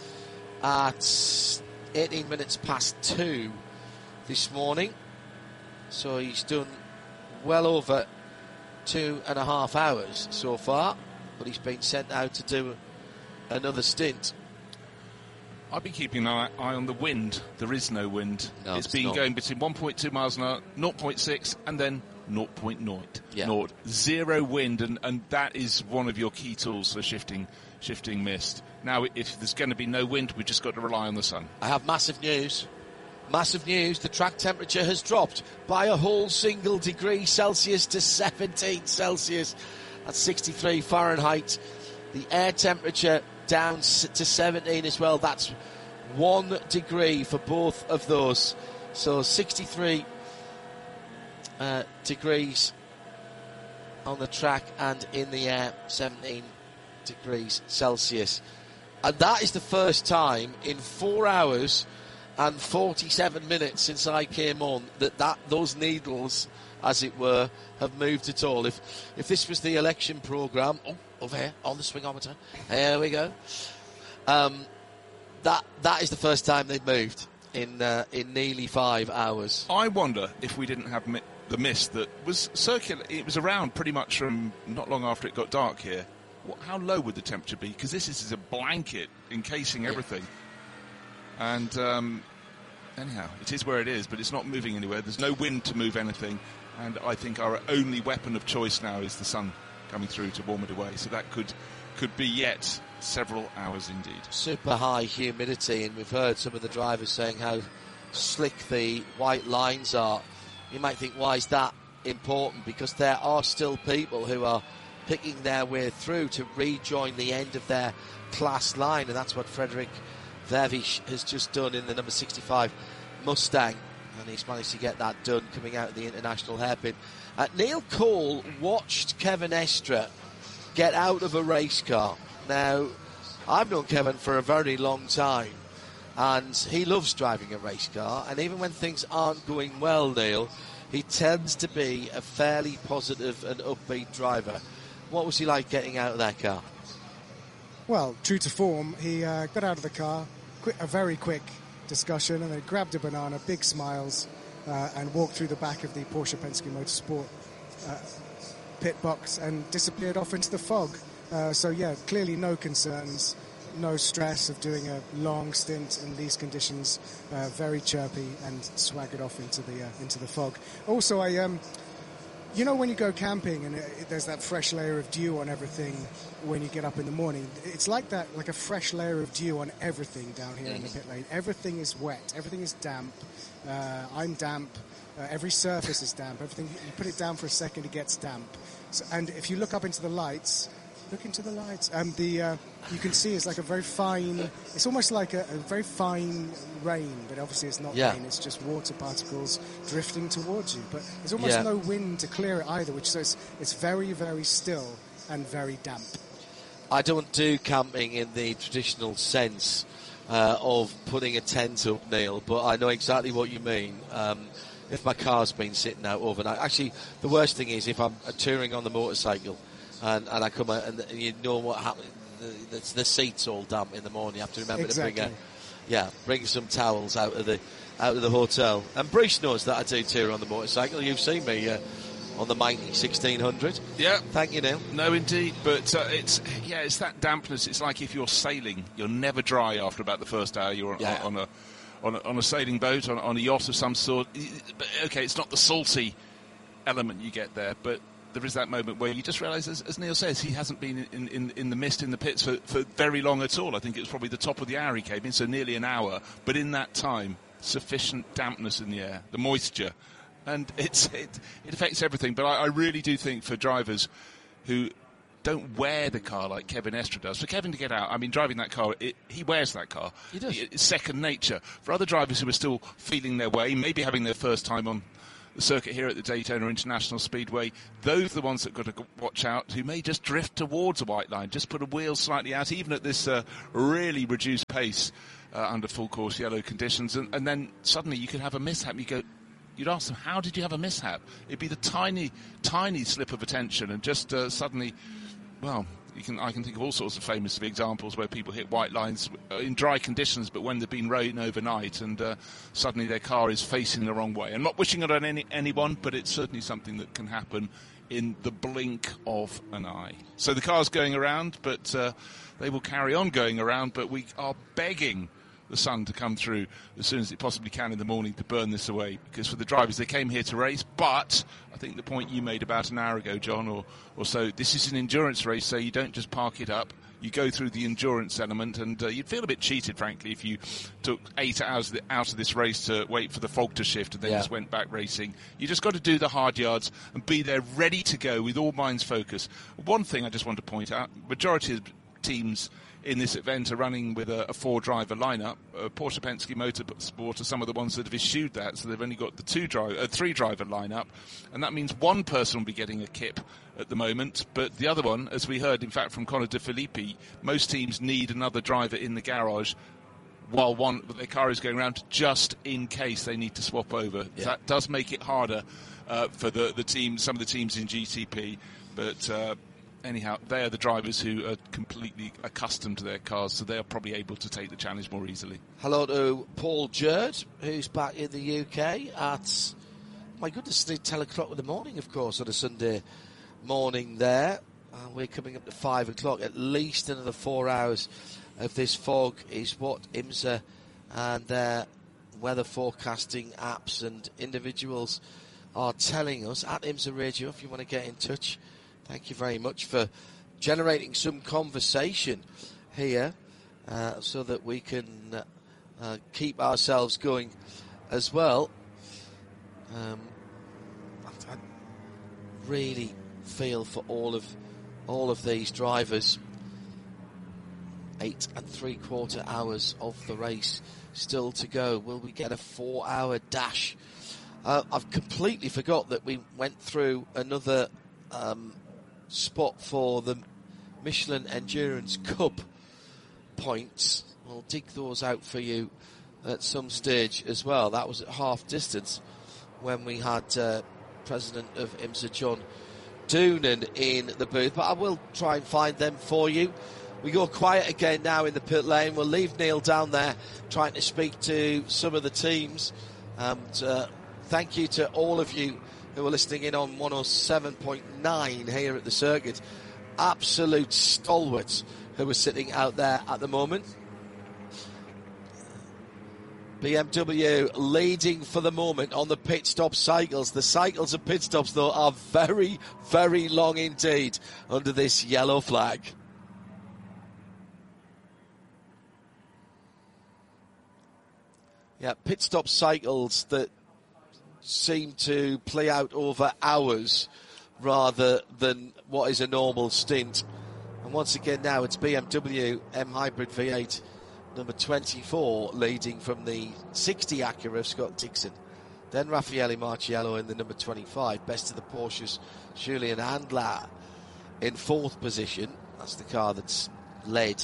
at eighteen minutes past two this morning. So he's done well over two and a half hours so far, but he's been sent out to do another stint. I've been keeping an eye, eye on the wind. There is no wind. No, it's it's been not. going between one point two miles an hour, zero point six, and then zero point zero. Yeah. Naught. Zero wind, and, and that is one of your key tools for shifting shifting mist. Now, if there's going to be no wind, we've just got to rely on the sun. I have massive news. Massive news. The track temperature has dropped by a whole single degree Celsius to seventeen Celsius. That's sixty-three Fahrenheit. The air temperature down to seventeen as well. That's one degree for both of those. So sixty-three uh, degrees on the track and in the air, seventeen degrees Celsius. And that is the first time in four hours and forty-seven minutes since I came on that, that those needles, as it were, have moved at all. If if this was the election programme, oh, over here on the swingometer, there we go. Um, that that is the first time they've moved in uh, in nearly five hours. I wonder if we didn't have mi- the mist that was circular. It was around pretty much from not long after it got dark here. What, how low would the temperature be? Because this is a blanket encasing everything. And um, anyhow, it is where it is, but it's not moving anywhere. There's no wind to move anything. And I think our only weapon of choice now is the sun coming through to warm it away. So that could could be yet several hours indeed. Super high humidity, and we've heard some of the drivers saying how slick the white lines are. You might think, why is that important? Because there are still people who are picking their way through to rejoin the end of their class line, and that's what Frederick Vervisch has just done in the number sixty-five Mustang, and he's managed to get that done coming out of the international hairpin. Uh, Neil Cole watched Kevin Estre get out of a race car. Now, I've known Kevin for a very long time, and he loves driving a race car, and even when things aren't going well, Neil, he tends to be a fairly positive and upbeat driver. What was he like getting out of that car? Well, true to form, he uh, got out of the car, quick, a very quick discussion, and then grabbed a banana, big smiles, uh, and walked through the back of the Porsche Penske Motorsport uh, pit box and disappeared off into the fog. Uh, so, yeah, clearly no concerns, no stress of doing a long stint in these conditions, uh, very chirpy, and swaggered off into the uh, into the fog. Also, I... Um, You know, when you go camping and it, there's that fresh layer of dew on everything when you get up in the morning, it's like that, like a fresh layer of dew on everything down here mm. in the pit lane. Everything is wet. Everything is damp. Uh, I'm damp. Uh, every surface is damp. Everything, you put it down for a second, it gets damp. So, and if you look up into the lights, look into the lights, and the uh, you can see it's like a very fine, it's almost like a, a very fine rain, but obviously it's not yeah. rain, it's just water particles drifting towards you. But there's almost yeah. no wind to clear it either, which so it's, it's very, very still and very damp. I don't do camping in the traditional sense uh, of putting a tent up, Neil, but I know exactly what you mean. Um, if my car's been sitting out overnight, actually, the worst thing is if I'm touring on the motorcycle and, and I come out and you know what happens, the, the, the seat's all damp in the morning. You have to remember exactly. to bring a, yeah, bring some towels out of the out of the hotel. And Bruce knows that I do tour on the motorcycle. You've seen me uh, on the Mighty sixteen hundred. Yeah. Thank you, Neil. No, indeed. But uh, it's yeah, it's that dampness. It's like if you're sailing, you're never dry after about the first hour. You're yeah. on, on a on a, on a sailing boat, on, on a yacht of some sort. But, okay, it's not the salty element you get there, but there is that moment where you just realise, as, as Neil says, he hasn't been in, in, in the mist in the pits for, for very long at all. I think it was probably the top of the hour he came in, so nearly an hour. But in that time, sufficient dampness in the air, the moisture, and it's it, it affects everything. But I, I really do think for drivers who don't wear the car like Kevin Estre does. For Kevin to get out, I mean, driving that car, it, he wears that car. He does. It's second nature. For other drivers who are still feeling their way, maybe having their first time on the circuit here at the Daytona International Speedway, those are the ones that got to watch out, who may just drift towards a white line, just put a wheel slightly out, even at this uh, really reduced pace uh, under full course yellow conditions, and, and then suddenly you could have a mishap. You go, you'd ask them, how did you have a mishap? It'd be the tiny, tiny slip of attention, and just uh, suddenly, well, you can, I can think of all sorts of famous examples where people hit white lines in dry conditions, but when they've been rain overnight, and uh, suddenly their car is facing the wrong way. I'm not wishing it on any, anyone, but it's certainly something that can happen in the blink of an eye. So the car's going around, but uh, they will carry on going around, but we are begging the sun to come through as soon as it possibly can in the morning to burn this away, because for the drivers, they came here to race, but I think the point you made about an hour ago, John, or, or so, this is an endurance race, so you don't just park it up, you go through the endurance element, and uh, you'd feel a bit cheated, frankly, if you took eight hours out of this race to wait for the fog to shift and then yeah. just went back racing. You just got to do the hard yards and be there ready to go with all minds focused. One thing I just want to point out, majority of teams in this event are running with a, a four-driver lineup. Uh, Porsche Penske Motorsport are some of the ones that have issued that, so they've only got the two driver, uh, three-driver lineup, and that means one person will be getting a kip at the moment, but the other one, as we heard, in fact, from Conor De Filippi, most teams need another driver in the garage while one their car is going around, just in case they need to swap over. Yeah. That does make it harder uh, for the, the team, some of the teams in G T P, but Uh, anyhow, they are the drivers who are completely accustomed to their cars, so they are probably able to take the challenge more easily. Hello to Paul Jerd, who's back in the U K at, my goodness, the ten o'clock in the morning, of course, on a Sunday morning there. Uh, we're coming up to five o'clock. At least another four hours of this fog is what IMSA and their weather forecasting apps and individuals are telling us. At IMSA Radio, if you want to get in touch, thank you very much for generating some conversation here uh, so that we can uh, uh, keep ourselves going as well. Um, I, I really feel for all of all of these drivers. Eight and three quarter hours of the race still to go. Will we get a four hour dash? Uh, I've completely forgot that we went through another um, spot for the Michelin Endurance Cup points. We'll dig those out for you at some stage as well. That was at half distance when we had uh, President of IMSA John Doonan in the booth, but I will try and find them for you. We go quiet again now in the pit lane. We'll leave Neil down there trying to speak to some of the teams. And uh, thank you to all of you who are listening in on one oh seven point nine here at the circuit. Absolute stalwarts who are sitting out there at the moment. B M W leading for the moment on the pit stop cycles. The cycles and pit stops, though, are very, very long indeed under this yellow flag. Yeah, pit stop cycles that seem to play out over hours rather than what is a normal stint. And once again now it's B M W M Hybrid V eight number twenty-four leading from the sixty Acura of Scott Dixon. Then Raffaele Marciello in the number twenty-five. Best of the Porsches, Julian Handler in fourth position. That's the car that's led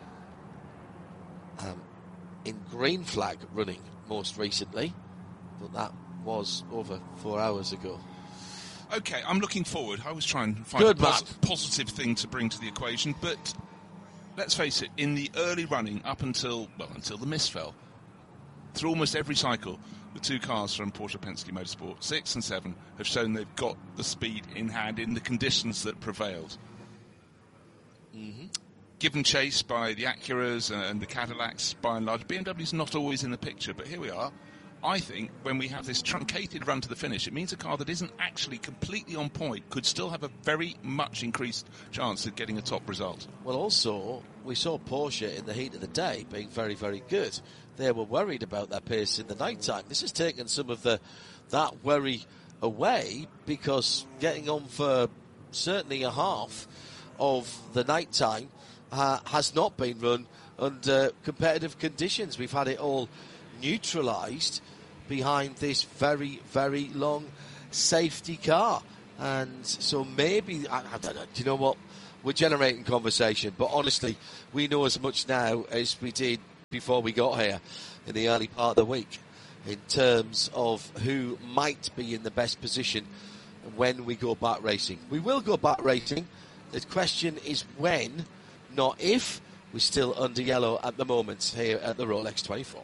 um, in green flag running most recently, but that was over four hours ago. Okay, I'm looking forward. I was trying to find Good, a pos- positive thing to bring to the equation, but let's face it, in the early running, up until, well, until the mist fell, through almost every cycle, the two cars from Porsche Penske Motorsport, six and seven, have shown they've got the speed in hand in the conditions that prevailed. Mm-hmm. Given chase by the Acuras and the Cadillacs, by and large, B M W's not always in the picture, but here we are. I think when we have this truncated run to the finish, it means a car that isn't actually completely on point could still have a very much increased chance of getting a top result. Well, also, we saw Porsche in the heat of the day being very, very good. They were worried about their pace in the night time. This has taken some of the that worry away, because getting on for certainly a half of the night time uh, has not been run under competitive conditions. We've had it all neutralised behind this very, very long safety car. And so maybe, I, I don't know, do you know what? We're generating conversation, but honestly, we know as much now as we did before we got here in the early part of the week in terms of who might be in the best position when we go back racing. We will go back racing. The question is when, not if. We're still under yellow at the moment here at the Rolex twenty-four.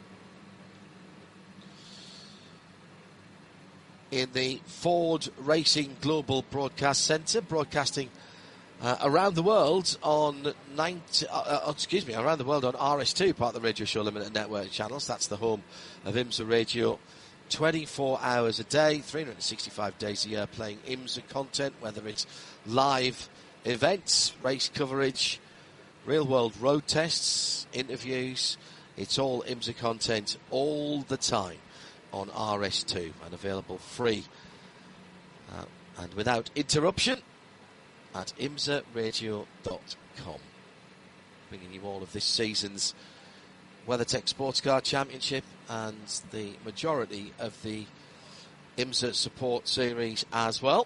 In the Ford Racing Global Broadcast Centre, broadcasting uh, around the world on ninety, uh, uh, excuse me, around the world on R S two, part of the Radio Show Limited Network channels. That's the home of IMSA Radio. twenty-four hours a day, three hundred sixty-five days a year, playing IMSA content, whether it's live events, race coverage, real-world road tests, interviews. It's all IMSA content all the time on R S two and available free uh, and without interruption at imsa radio dot com. Bringing you all of this season's WeatherTech Sports Car Championship and the majority of the IMSA Support Series as well.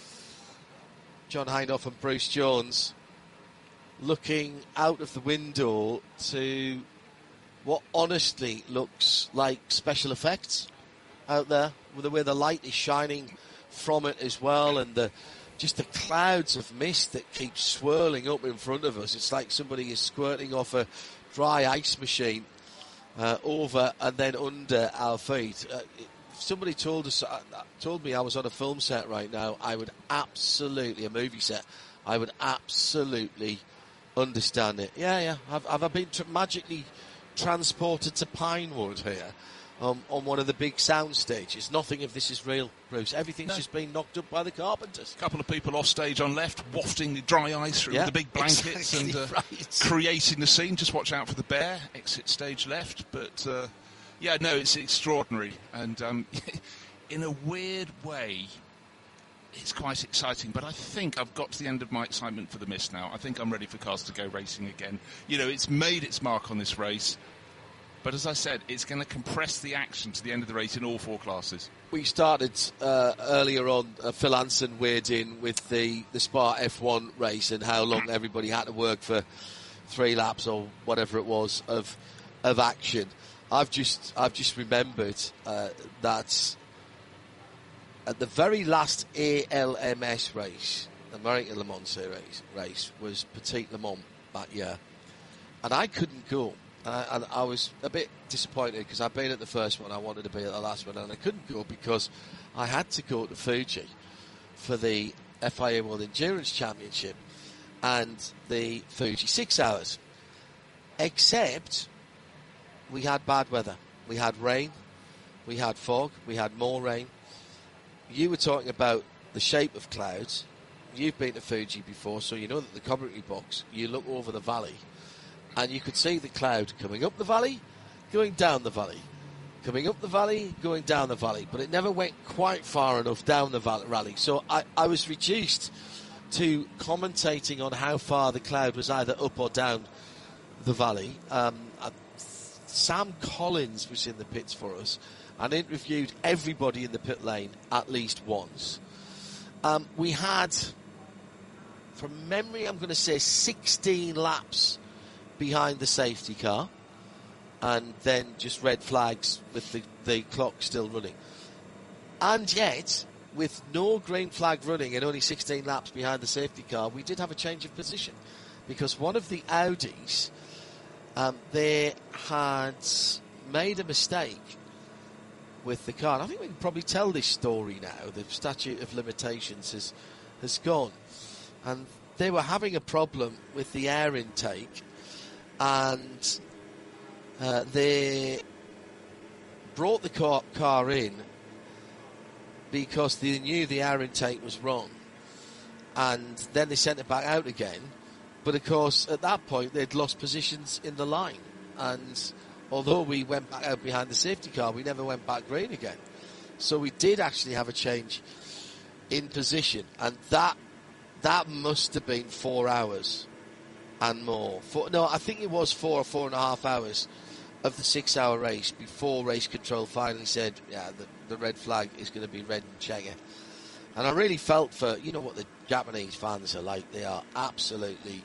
John Hindhaugh and Bruce Jones looking out of the window to what honestly looks like special effects out there, with the way the light is shining from it as well, and the just the clouds of mist that keep swirling up in front of us. It's like somebody is squirting off a dry ice machine uh, over and then under our feet. Uh, if somebody told us, uh, told me I was on a film set right now, I would absolutely, a movie set, I would absolutely understand it. Yeah, yeah. Have, have I been tra- magically transported to Pinewood here um, on one of the big sound stages? Nothing of this is real, Bruce. Everything's no. just been knocked up by the carpenters. A couple of people off stage on left, wafting the dry ice through yeah, the big blankets exactly and uh, right. creating the scene. Just watch out for the bear. Exit stage left. But, uh, yeah, no, it's extraordinary. And um, in a weird way, it's quite exciting, but I think I've got to the end of my excitement for the mist now. I think I'm ready for cars to go racing again. You know, it's made its mark on this race, but as I said, it's going to compress the action to the end of the race in all four classes. We started uh, earlier on, uh, Phil Anson weighed in with the, the Spa F one race and how long everybody had to work for three laps or whatever it was of of action. I've just I've just remembered uh, that at the very last A L M S race, the American Le Mans Series race, was Petit Le Mans that year. And I couldn't go. And I, and I was a bit disappointed because I'd been at the first one, I wanted to be at the last one, and I couldn't go because I had to go to Fuji for the F I A World Endurance Championship and the Fuji six hours. Except we had bad weather. We had rain, we had fog, we had more rain. You were talking about the shape of clouds. You've been to Fuji before, so you know that the commentary box, you look over the valley, and you could see the cloud coming up the valley, going down the valley, coming up the valley, going down the valley, but it never went quite far enough down the valley. So I, I was reduced to commentating on how far the cloud was either up or down the valley. Um, I, Sam Collins was in the pits for us and interviewed everybody in the pit lane at least once. Um, we had, from memory, I'm going to say sixteen laps behind the safety car, and then just red flags with the, the clock still running. And yet, with no green flag running and only sixteen laps behind the safety car, we did have a change of position, because one of the Audis, um, they had made a mistake with the car. And I think we can probably tell this story now. The statute of limitations has has gone, and they were having a problem with the air intake, and uh, they brought the car, car in because they knew the air intake was wrong, and then they sent it back out again. But of course, at that point, they'd lost positions in the line, and although we went back out behind the safety car, we never went back green again. So we did actually have a change in position, and that that must have been four hours and more. Four, no, I think it was four or four and a half hours of the six-hour race before race control finally said, yeah, the, the red flag is going to be red and Chega. And I really felt for, you know what the Japanese fans are like. They are absolutely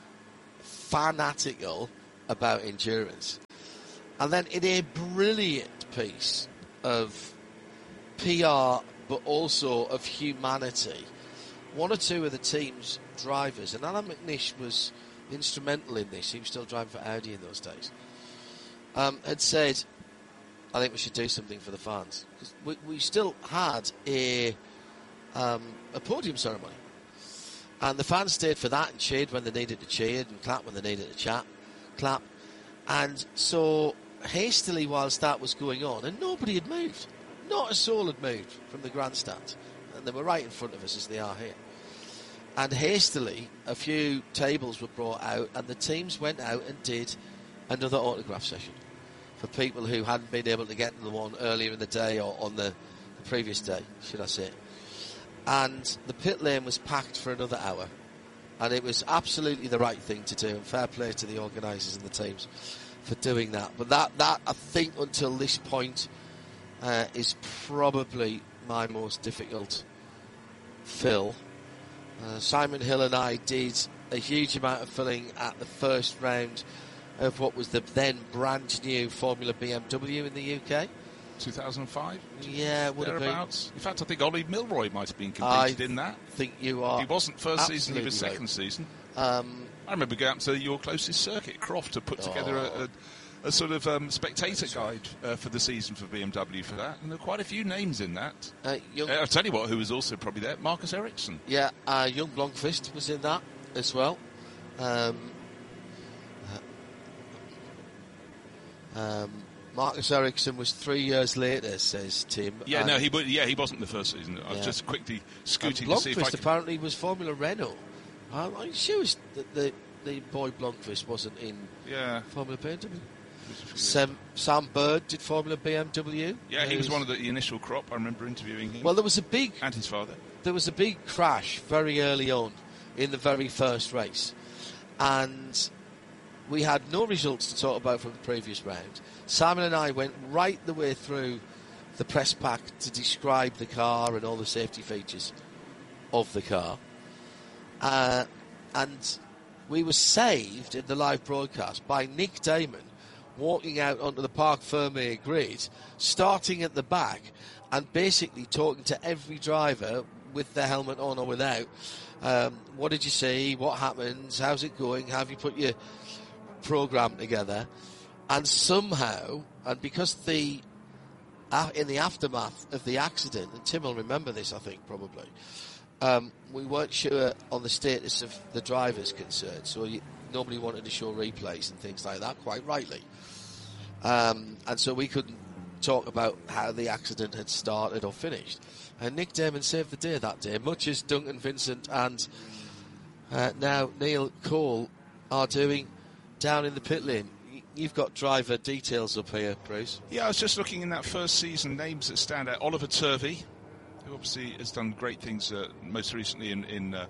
fanatical about endurance. And then in a brilliant piece of P R, but also of humanity, one or two of the team's drivers, and Alan McNish was instrumental in this, he was still driving for Audi in those days, um, had said, I think we should do something for the fans. Because we, we still had a, um, a podium ceremony. And the fans stayed for that and cheered when they needed to cheer and clapped when they needed to chat, clap. And so hastily whilst that was going on, and nobody had moved, not a soul had moved from the grandstand, and they were right in front of us as they are here. And hastily, a few tables were brought out, and the teams went out and did another autograph session for people who hadn't been able to get to the one earlier in the day or on the, the previous day, should I say. And the pit lane was packed for another hour, and it was absolutely the right thing to do, and fair play to the organisers and the teams for doing that. But that, that I think, until this point, uh, is probably my most difficult fill. Uh, Simon Hill and I did a huge amount of filling at the first round of what was the then brand new Formula B M W in the U K. two thousand five? Yeah, would have been. In fact, I think Ollie Milroy might have been competed I in that. I think you are. He wasn't first season, he was right. second season. Um, I remember going up to your closest circuit, Croft, to put together oh. a, a, a sort of um, spectator guide uh, for the season for B M W for that. And there were quite a few names in that. uh, young, Uh, I'll tell you what, who was also probably there, Marcus Ericsson. yeah, uh, young Blomqvist was in that as well. Um, uh, um, Marcus Ericsson was three years later, says Tim. Yeah, and, no, he w- yeah he wasn't the first season. I was Yeah. just quickly and scooting to see if I Blomqvist could... apparently was Formula Renault. I'm, I'm sure that the, the boy Blomqvist wasn't in Yeah. Formula B M W. Sam, Sam Bird did Formula B M W. Yeah, he was Who's- one of the initial crop. I remember interviewing him. Well, there was a big and his father. there was a big crash very early on in the very first race, and we had no results to talk about from the previous round. Simon and I went right the way through the press pack to describe the car and all the safety features of the car, uh, and we were saved in the live broadcast by Nick Damon walking out onto the Parc Fermé grid, starting at the back and basically talking to every driver with their helmet on or without. Um, what did you see? What happens? How's it going? How have you put your program together? And somehow, and because the uh, in the aftermath of the accident, and Tim will remember this, I think, probably, um, we weren't sure on the status of the drivers concerned, so you, nobody wanted to show replays and things like that, quite rightly. Um, and so we couldn't talk about how the accident had started or finished. And Nick Damon saved the day that day, much as Duncan Vincent and uh, now Neil Cole are doing down in the pit lane. You've got driver details up here, Bruce. Yeah, I was just looking in that first season, names that stand out. Oliver Turvey, who obviously has done great things uh, most recently in, in uh,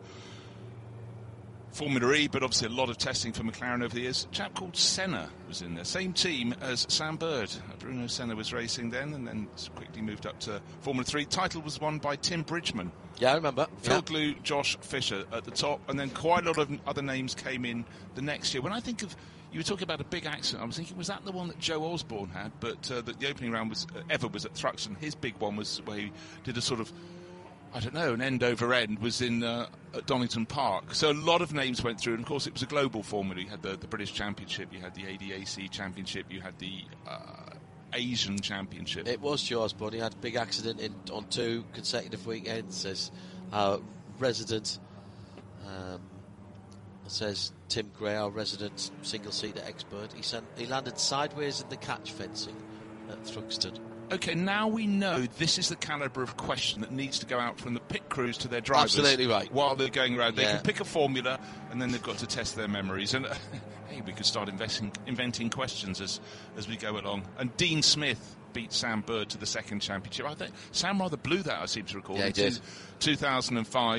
Formula E, but obviously a lot of testing for McLaren over the years. A chap called Senna was in there. Same team as Sam Bird. Bruno Senna was racing then and then quickly moved up to Formula three. Title was won by Tim Bridgman. Yeah, I remember. Phil yeah. Glue, Josh Fisher at the top, and then quite a lot of other names came in the next year. When I think of, you were talking about a big accident, I was thinking, was that the one that Joe Osborne had? But uh, the, the opening round was uh, ever was at Thruxton. His big one was where he did a sort of, I don't know, an end over end, was in uh, at Donington Park. So a lot of names went through, and of course it was a global formula. You had the, the British Championship, you had the A D A C Championship, you had the uh, Asian Championship. It was Joe Osborne. He had a big accident in, on two consecutive weekends, as our resident, um, says Tim Gray, our resident single-seater expert. He, sent, he landed sideways in the catch fencing at Thruxton. Okay, now we know this is the calibre of question that needs to go out from the pit crews to their drivers. Absolutely right. While they're going around. They Yeah. can pick a formula, and then they've got to test their memories. And uh, hey, we could start investing, inventing questions as, as we go along. And Dean Smith beat Sam Bird to the second championship. I think Sam rather blew that, I seem to recall. Yeah, he in did. two thousand five.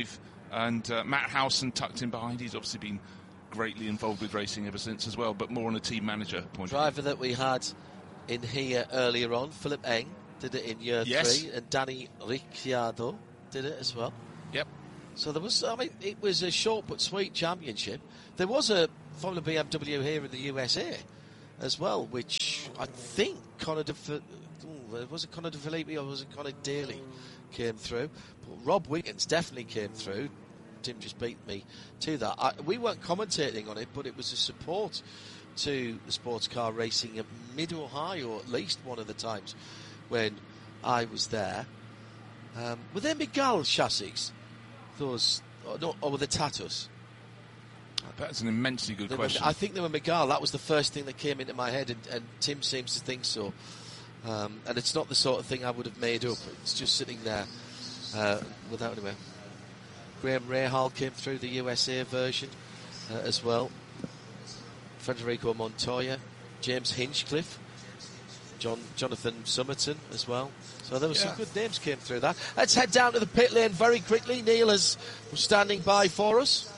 And uh, Matt Howson tucked in behind. He's obviously been greatly involved with racing ever since as well, but more on a team manager point Driver of view. that we had in here earlier on, Philip Eng, did it in year yes. three, and Danny Ricciardo did it as well. Yep. So there was, I mean, it was a short but sweet championship. There was a Formula B M W here in the U S A as well, which I think Conor de, ooh, was it Conor de Filippi or was it Conor Daly came through? But Rob Wiggins definitely came through. Tim just beat me to that. I, we weren't commentating on it, but it was a support to the sports car racing at Mid-Ohio at least one of the times when I was there. Um, were they Miguel chassis? Those, or, no, or were they Tatus? That's an immensely good they question. Were, I think they were Miguel. That was the first thing that came into my head, and, and Tim seems to think so. Um, and it's not the sort of thing I would have made up. It's just sitting there uh, without anywhere. Graham Rahal came through the U S A version uh, as well. Federico Montoya, James Hinchcliffe, John Jonathan Summerton as well. So there were yeah. some good names came through that. Let's head down to the pit lane very quickly. Neil is standing by for us.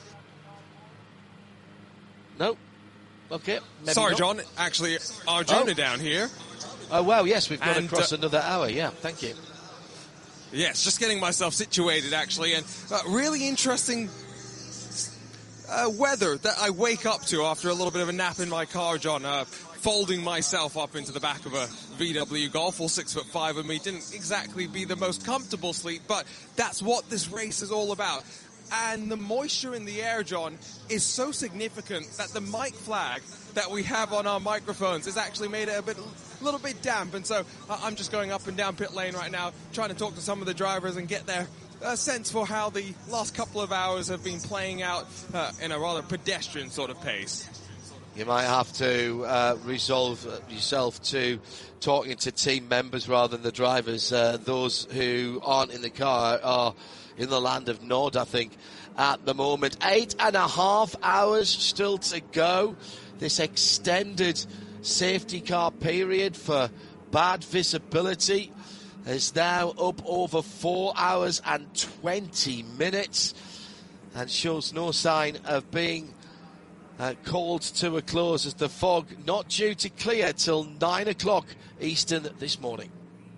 No? Okay. Maybe Sorry, not. John. Actually, Arjuna oh. down here. Oh, wow, yes, we've got and, across uh, another hour. Yeah, thank you. Yes, just getting myself situated, actually. And uh, really interesting uh, weather that I wake up to after a little bit of a nap in my car, John. Uh, folding myself up into the back of a V W Golf, all six foot five of me, didn't exactly be the most comfortable sleep, but that's what this race is all about. And the moisture in the air, John, is so significant that the mic flag that we have on our microphones has actually made it a bit, a little bit damp. And so uh, I'm just going up and down pit lane right now, trying to talk to some of the drivers and get their uh, sense for how the last couple of hours have been playing out uh, in a rather pedestrian sort of pace. You might have to uh, resolve yourself to talking to team members rather than the drivers. Uh, those who aren't in the car are in the land of Nod, I think, at the moment. Eight and a half hours still to go. This extended safety car period for bad visibility is now up over four hours and twenty minutes and shows no sign of being Uh, called to a close as the fog not due to clear till nine o'clock Eastern this morning.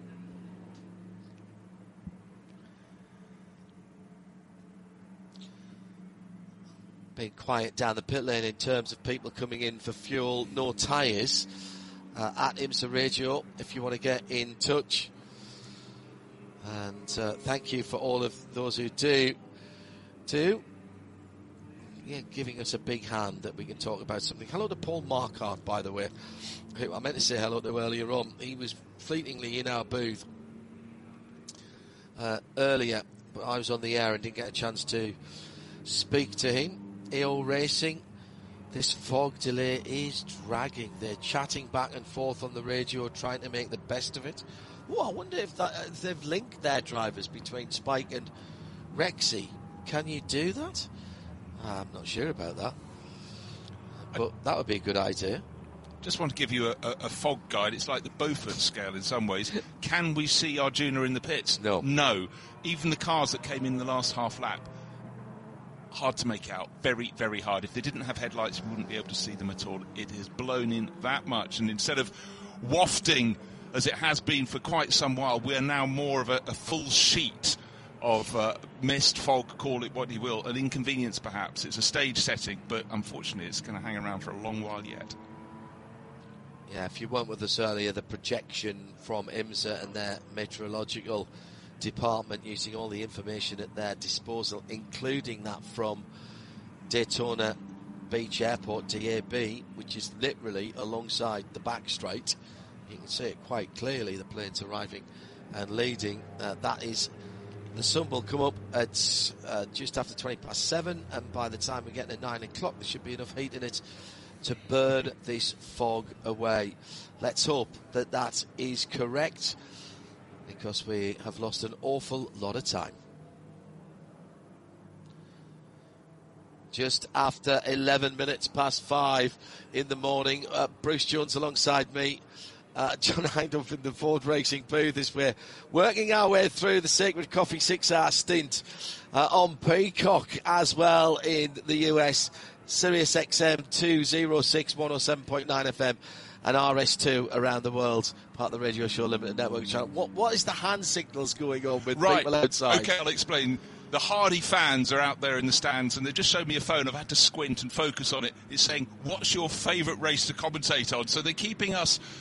Been quiet down the pit lane in terms of people coming in for fuel, no tyres uh, at IMSA Radio if you want to get in touch. And uh, thank you for all of those who do. do. Yeah, giving us a big hand that we can talk about something. Hello to Paul Marquardt, by the way, who I meant to say hello to earlier on. He was fleetingly in our booth uh, earlier, but I was on the air and didn't get a chance to speak to him. A O Racing, this fog delay is dragging. They're chatting back and forth on the radio, trying to make the best of it. Oh, I wonder if, that, if they've linked their drivers between Spike and Rexy. Can you do that? I'm not sure about that, but that would be a good idea. Just want to give you a, a, a fog guide. It's like the Beaufort scale in some ways. Can we see Arjuna in the pits? No. No. Even the cars that came in the last half lap, hard to make out. Very, very hard. If they didn't have headlights, we wouldn't be able to see them at all. It has blown in that much, and instead of wafting as it has been for quite some while, we are now more of a, a full sheet of uh, mist, fog, call it what you will, an inconvenience perhaps. It's a stage setting, but unfortunately it's going to hang around for a long while yet. Yeah, if you weren't with us earlier, the projection from IMSA and their meteorological department using all the information at their disposal, including that from Daytona Beach Airport, D A B, which is literally alongside the back straight. You can see it quite clearly, the plane's arriving and leading. Uh, that is... The sun will come up at uh, just after twenty past seven, and by the time we get to nine o'clock, there should be enough heat in it to burn this fog away. Let's hope that that is correct, because we have lost an awful lot of time. Just after eleven minutes past five in the morning, uh, Bruce Jones alongside me Uh, John Hindle from the Ford Racing booth as we're working our way through the Sacred Coffee six-hour stint uh, on Peacock as well in the U S, Sirius X M two oh six, one oh seven point nine F M and R S two around the world, part of the Radio Show Limited Network channel. What, what is the hand signals going on with right. people outside? Okay, I'll explain. The Hardy fans are out there in the stands, and they just showed me a phone. I've had to squint and focus on it. It's saying, what's your favourite race to commentate on? So they're keeping us